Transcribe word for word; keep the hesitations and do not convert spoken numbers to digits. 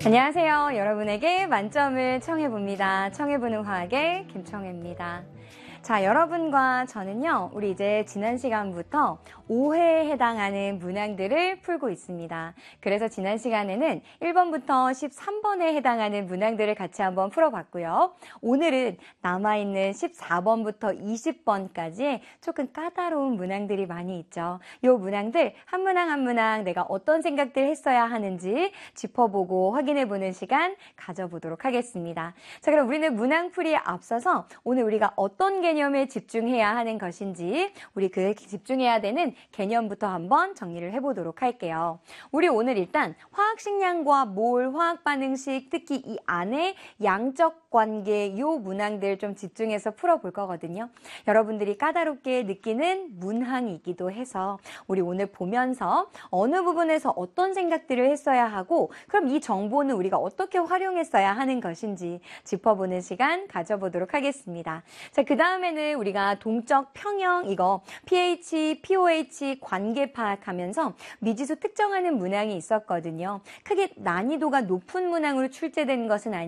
안녕하세요. 여러분에게 만점을 청해봅니다. 청해보는 화학의 김청혜입니다. 자, 여러분과 저는요, 우리 이제 지난 시간부터 오해에 해당하는 문항들을 풀고 있습니다. 그래서 지난 시간에는 일 번부터 십삼 번에 해당하는 문항들을 같이 한번 풀어봤고요. 오늘은 남아있는 십사 번부터 이십 번까지 조금 까다로운 문항들이 많이 있죠. 이 문항들 한 문항 한 문항 내가 어떤 생각들 했어야 하는지 짚어보고 확인해보는 시간 가져보도록 하겠습니다. 자, 그럼 우리는 문항풀이에 앞서서 오늘 우리가 어떤 개념에 집중해야 하는 것인지 우리 그 집중해야 되는 개념부터 한번 정리를 해보도록 할게요. 우리 오늘 일단 화학식량과 몰, 화학반응식, 특히 이 안에 양적 관계 이 문항들 좀 집중해서 풀어볼 거거든요. 여러분들이 까다롭게 느끼는 문항이기도 해서 우리 오늘 보면서 어느 부분에서 어떤 생각들을 했어야 하고 그럼 이 정보는 우리가 어떻게 활용했어야 하는 것인지 짚어보는 시간 가져보도록 하겠습니다. 자, 그 다음에는 우리가 동적 평형 이거 pH, pOH 관계 파악하면서 미지수 특정하는 문항이 있었거든요. 크게 난이도가 높은 문항으로 출제된 것은 아니에요.